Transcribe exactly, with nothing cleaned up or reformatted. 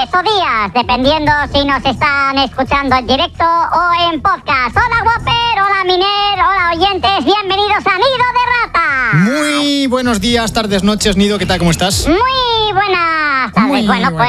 tardes o días, dependiendo si nos están escuchando en directo o en podcast. Hola Whopper, hola Miner, hola oyentes, bienvenidos a Nido de Rata. Muy buenos días, tardes, noches, Nido, ¿qué tal? ¿Cómo estás? Muy buenas tardes. Muy bueno, pues